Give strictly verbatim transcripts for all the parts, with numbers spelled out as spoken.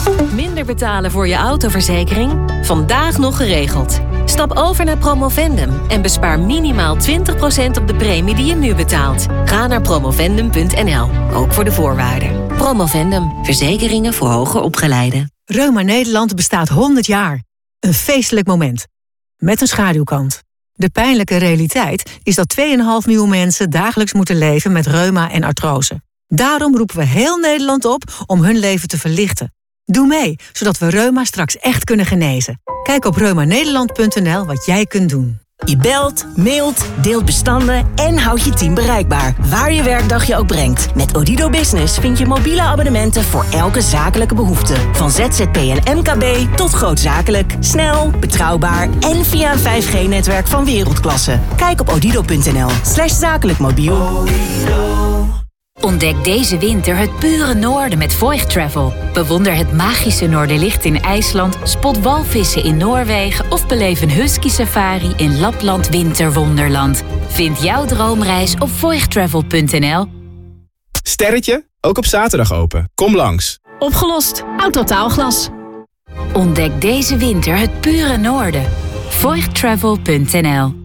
Minder betalen voor je autoverzekering? Vandaag nog geregeld. Stap over naar Promovendum en bespaar minimaal twintig procent op de premie die je nu betaalt. Ga naar promovendum punt n l, ook voor de voorwaarden. Promovendum, verzekeringen voor hoger opgeleiden. Reuma Nederland bestaat honderd jaar. Een feestelijk moment. Met een schaduwkant. De pijnlijke realiteit is dat twee komma vijf miljoen mensen dagelijks moeten leven met reuma en artrose. Daarom roepen we heel Nederland op om hun leven te verlichten. Doe mee, zodat we reuma straks echt kunnen genezen. Kijk op reuma nederland punt n l wat jij kunt doen. Je belt, mailt, deelt bestanden en houdt je team bereikbaar. Waar je werkdag je ook brengt. Met Odido Business vind je mobiele abonnementen voor elke zakelijke behoefte. Van Z Z P en M K B tot grootzakelijk. Snel, betrouwbaar en via een vijf G netwerk van wereldklasse. Kijk op odido punt n l slash zakelijk mobiel. Ontdek deze winter het pure noorden met Voigt Travel. Bewonder het magische Noorderlicht in IJsland, spot walvissen in Noorwegen of beleef een husky safari in Lapland Winterwonderland. Vind jouw droomreis op voigt travel punt n l. Sterretje, ook op zaterdag open. Kom langs. Opgelost. Autotaalglas. Ontdek deze winter het pure noorden. voigt travel punt n l.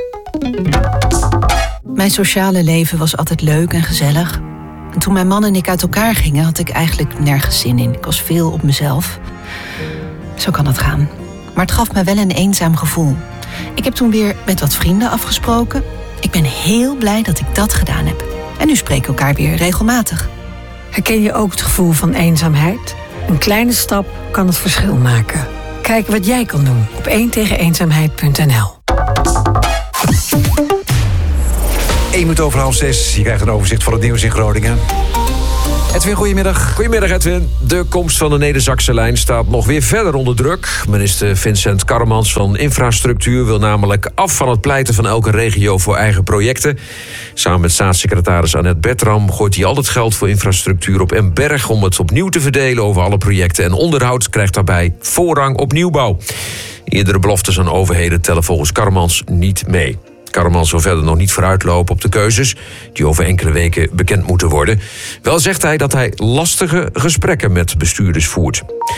Mijn sociale leven was altijd leuk en gezellig. En toen mijn man en ik uit elkaar gingen, had ik eigenlijk nergens zin in. Ik was veel op mezelf. Zo kan het gaan. Maar het gaf me wel een eenzaam gevoel. Ik heb toen weer met wat vrienden afgesproken. Ik ben heel blij dat ik dat gedaan heb. En nu spreken we elkaar weer regelmatig. Herken je ook het gevoel van eenzaamheid? Een kleine stap kan het verschil maken. Kijk wat jij kan doen op één tegen eenzaamheid punt n l. één minuut over half zes. Je krijgt een overzicht van het nieuws in Groningen. Edwin, goedemiddag. Goedemiddag, Edwin. De komst van de Neder-Zakse lijn staat nog weer verder onder druk. Minister Vincent Karremans van Infrastructuur wil namelijk af van het pleiten van elke regio voor eigen projecten. Samen met staatssecretaris Annette Bertram gooit hij al het geld voor infrastructuur op een berg om het opnieuw te verdelen over alle projecten. En onderhoud krijgt daarbij voorrang op nieuwbouw. Eerdere beloftes aan overheden tellen volgens Karremans niet mee. Karremans wil verder nog niet vooruitlopen op de keuzes die over enkele weken bekend moeten worden. Wel zegt hij dat hij lastige gesprekken met bestuurders voert.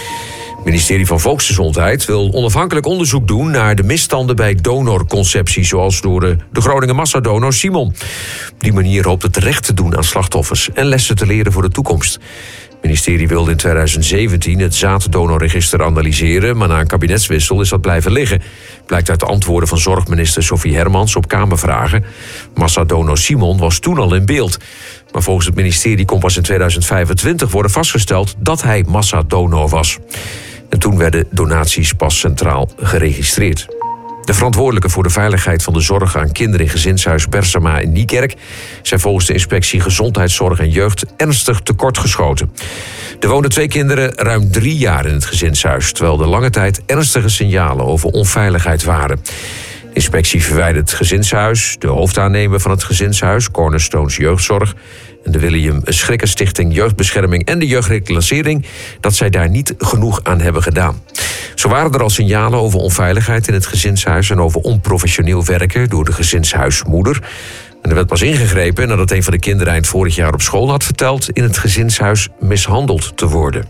Het ministerie van Volksgezondheid wil onafhankelijk onderzoek doen naar de misstanden bij donorconceptie, zoals door de, de Groninger massadonor Simon. Op die manier hoopt het recht te doen aan slachtoffers en lessen te leren voor de toekomst. Het ministerie wilde in tweeduizend zeventien het zaaddonorregister analyseren, maar na een kabinetswissel is dat blijven liggen. Blijkt uit de antwoorden van zorgminister Sophie Hermans op Kamervragen. Massadonor Simon was toen al in beeld. Maar volgens het ministerie kon pas in tweeduizend vijfentwintig worden vastgesteld dat hij massadonor was. En toen werden donaties pas centraal geregistreerd. De verantwoordelijken voor de veiligheid van de zorg aan kinderen in gezinshuis Bersema in Niekerk zijn volgens de inspectie Gezondheidszorg en Jeugd ernstig tekortgeschoten. Er woonden twee kinderen ruim drie jaar in het gezinshuis, terwijl er lange tijd ernstige signalen over onveiligheid waren. De inspectie verwijdert het gezinshuis, de hoofdaannemer van het gezinshuis, Cornerstones Jeugdzorg, en de William Schrikker Stichting Jeugdbescherming en de Jeugdreclassering, dat zij daar niet genoeg aan hebben gedaan. Zo waren er al signalen over onveiligheid in het gezinshuis en over onprofessioneel werken door de gezinshuismoeder. En er werd pas ingegrepen nadat een van de kinderen eind vorig jaar op school had verteld in het gezinshuis mishandeld te worden.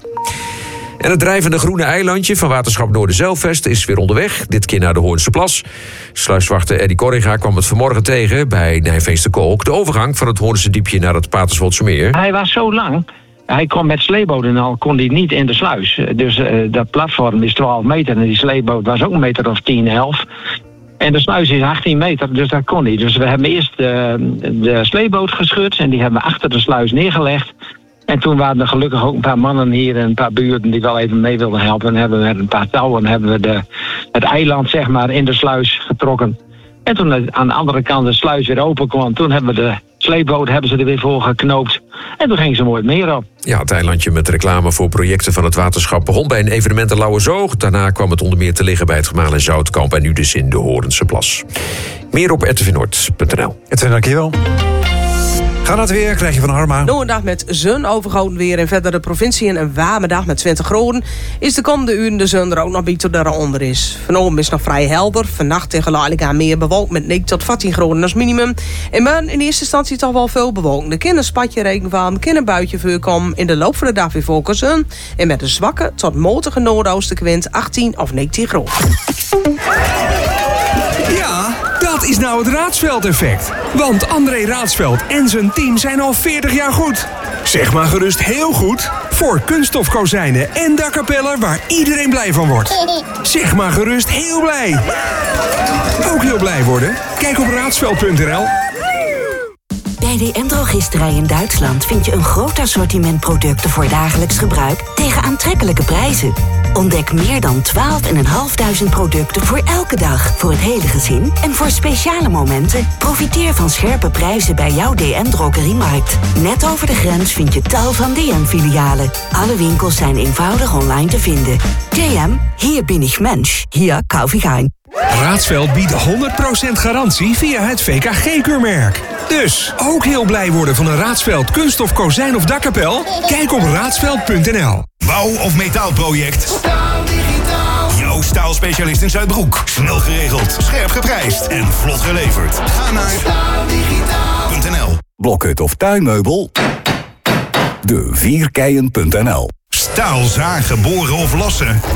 En het drijvende groene eilandje van Waterschap Noorderzeilvest is weer onderweg, dit keer naar de Hoornse Plas. Sluiswachter Eddy Corriga kwam het vanmorgen tegen bij Nijveensterkolk, de overgang van het Hoornse Diepje naar het Paterswoldse Meer. Hij was zo lang, hij kon met sleeboot en al kon hij niet in de sluis. Dus uh, dat platform is twaalf meter en die sleeboot was ook een meter of tien, elf. En de sluis is achttien meter, dus dat kon niet. Dus we hebben eerst uh, de sleeboot geschud en die hebben we achter de sluis neergelegd. En toen waren er gelukkig ook een paar mannen hier en een paar buurten die wel even mee wilden helpen. En hebben we met een paar touwen hebben we de, het eiland zeg maar in de sluis getrokken. En toen aan de andere kant de sluis weer open kwam, toen hebben we de sleepboot hebben ze er weer voor geknoopt. En toen gingen ze mooi het meer op. Ja, het eilandje met reclame voor projecten van het waterschap begon bij een evenement in Lauwersoog. Daarna kwam het onder meer te liggen bij het gemaal in Zoutkamp en nu dus in de Hoornse Plas. Meer op r t v noord punt n l. Edwin, dankjewel. Ga naar het weer, krijg je van Harma. Door een dag met zon overgoten weer en verder de provincie een warme dag met twintig graden. Is de komende uren de zon er ook nog beetje daaronder is. Vanochtend is het nog vrij helder. Vannacht en geleidelijk aan meer bewolkt met negen tot veertien graden als minimum. En morgen in eerste instantie toch wel veel bewolkt. Er kan een spatje regen van, kan een buitje voorkomen. In de loop van de dag weer volgens zon. En met een zwakke tot matige noordoostenwind achttien of negentien graden. Ja, dat is nou het Raadsveld-effect. Want André Raadsveld en zijn team zijn al veertig jaar goed. Zeg maar gerust heel goed. Voor kunststofkozijnen en dakkapellen waar iedereen blij van wordt. Zeg maar gerust heel blij. Ook heel blij worden? Kijk op raadsveld punt n l. Bij D M-drogisterij in Duitsland vind je een groot assortiment producten voor dagelijks gebruik tegen aantrekkelijke prijzen. Ontdek meer dan twaalfduizend vijfhonderd producten voor elke dag, voor het hele gezin en voor speciale momenten. Profiteer van scherpe prijzen bij jouw D M-drogeriemarkt. Net over de grens vind je tal van D M-filialen. Alle winkels zijn eenvoudig online te vinden. D M, hier bin ich Mensch, hier kauf ich ein. Raadsveld biedt honderd procent garantie via het V K G-keurmerk. Dus ook heel blij worden van een Raadsveld kunststof kozijn of dakkapel? Kijk op raadsveld punt n l. Bouw- of metaalproject? Staal Digitaal. Jouw staalspecialist in Zuidbroek. Snel geregeld, scherp geprijsd en vlot geleverd. Ga naar staal digitaal punt n l. Blokhut of tuinmeubel? De vierkeien punt n l. Staal zagen, boren of lossen?